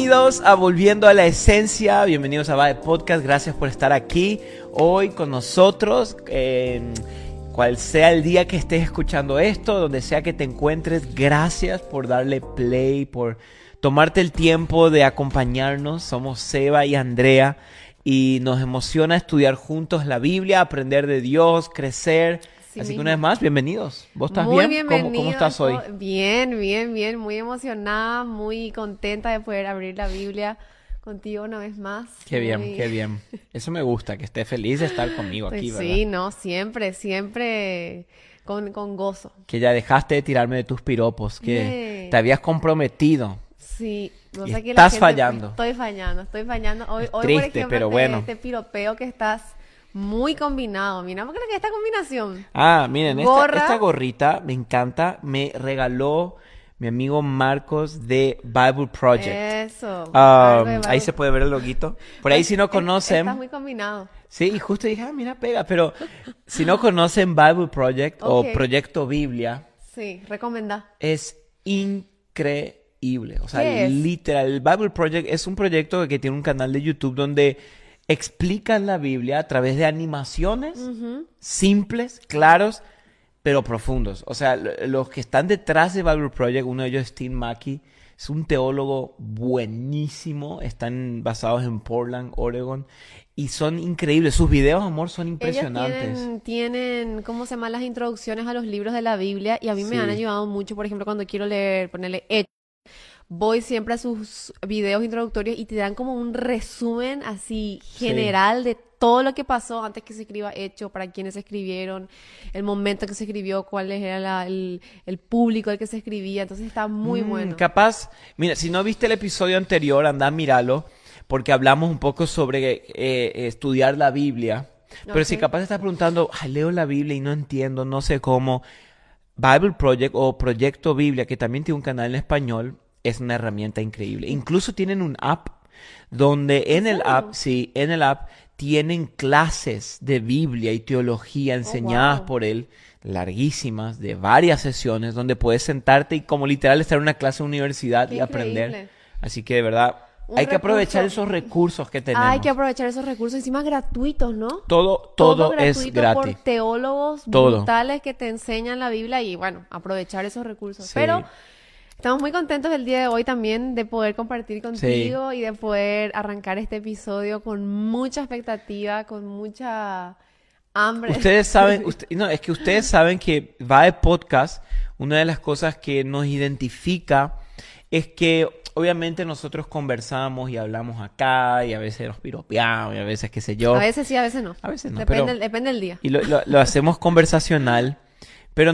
Bienvenidos a Volviendo a la Esencia, bienvenidos a Vibe Podcast, gracias por estar aquí hoy con nosotros, cual sea el día que estés escuchando esto, donde sea que te encuentres, gracias por darle play, por tomarte el tiempo de acompañarnos. Somos Seba y Andrea y nos emociona estudiar juntos la Biblia, aprender de Dios, crecer. Sí, así que una vez más, bienvenidos. ¿Vos estás muy bien? Bienvenido. ¿Cómo estás hoy? Bien, muy emocionada, muy contenta de poder abrir la Biblia contigo una vez más. Qué bien. Eso me gusta, que estés feliz de estar conmigo pues aquí, ¿verdad? Sí, no, siempre con gozo. Que ya dejaste de tirarme de tus piropos, que te habías comprometido. Sí, no y sé que estás la gente, fallando. Estoy fallando. Hoy, triste, por ejemplo, pero bueno. este piropeo que estás muy combinado. Mira, ¿cómo crees que esta combinación? Miren, esta gorrita me encanta. Me regaló mi amigo Marcos de Bible Project. Eso. Ahí se puede ver el loguito. Por ahí si no conocen. Está muy combinado. Sí, y justo dije, mira, pega. Pero si no conocen Bible Project o Proyecto Biblia. Sí, recomendá. Es increíble. O sea, ¿Qué es? literal. El Bible Project es un proyecto que tiene un canal de YouTube donde explican la Biblia a través de animaciones simples, claros, pero profundos. O sea, los que están detrás de Bible Project, uno de ellos es Steve Mackey, es un teólogo buenísimo, están basados en Portland, Oregon, y son increíbles. Sus videos, amor, son impresionantes. Ellos tienen, ¿cómo se llaman? Las introducciones a los libros de la Biblia, y a mí me han ayudado mucho, por ejemplo, cuando quiero leer, ponerle Hechos. Voy siempre a sus videos introductorios y te dan como un resumen así general de todo lo que pasó antes que se escriba Hecho, para quiénes se escribieron, el momento que se escribió, cuál era el público al que se escribía. Entonces está muy bueno. Capaz, mira, si no viste el episodio anterior, anda a míralo, porque hablamos un poco sobre estudiar la Biblia. Pero si capaz te estás preguntando, leo la Biblia y no entiendo, no sé cómo. Bible Project o Proyecto Biblia, que también tiene un canal en español, es una herramienta increíble. Incluso tienen un app donde en el app tienen clases de Biblia y teología enseñadas por él, larguísimas, de varias sesiones, donde puedes sentarte y como literal estar en una clase de universidad y aprender. Así que de verdad hay que aprovechar esos recursos que tenemos. Hay que aprovechar esos recursos, encima gratuitos, ¿no? Todo es gratis. Por teólogos brutales que te enseñan la Biblia y bueno, aprovechar esos recursos. Sí. Pero estamos muy contentos el día de hoy también de poder compartir contigo y de poder arrancar este episodio con mucha expectativa, con mucha hambre. Ustedes saben, es que ustedes saben que Vibe Podcast, una de las cosas que nos identifica es que obviamente nosotros conversamos y hablamos acá y a veces nos piropeamos y a veces qué sé yo. A veces sí, a veces no. A veces no, depende del día. Y lo hacemos conversacional. Pero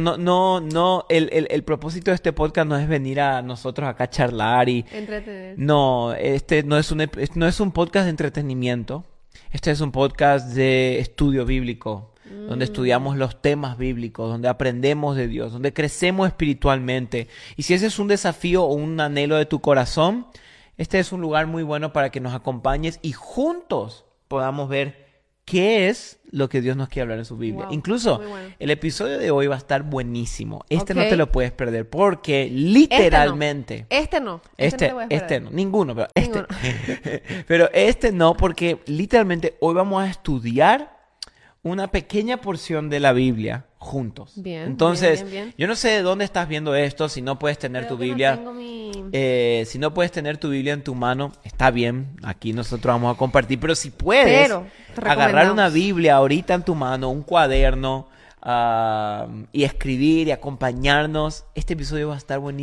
el propósito de este podcast no es venir a nosotros acá a charlar y entretener. No, no es un podcast de entretenimiento. Este es un podcast de estudio bíblico, donde estudiamos los temas bíblicos, donde aprendemos de Dios, donde crecemos espiritualmente. Y si ese es un desafío o un anhelo de tu corazón, este es un lugar muy bueno para que nos acompañes y juntos podamos ver qué es lo que Dios nos quiere hablar en su Biblia. Incluso el episodio de hoy va a estar buenísimo. No te lo puedes perder porque literalmente... Este no. Ninguno, pero pero este no, porque literalmente hoy vamos a estudiar una pequeña porción de la Biblia juntos. Bien. Entonces, bien. Yo no sé de dónde estás viendo esto, si no puedes tener tu Biblia. Si no puedes tener tu Biblia en tu mano, está bien. Aquí nosotros vamos a compartir. Pero si puedes agarrar una Biblia ahorita en tu mano, un cuaderno, y escribir y acompañarnos, este episodio va a estar buenísimo.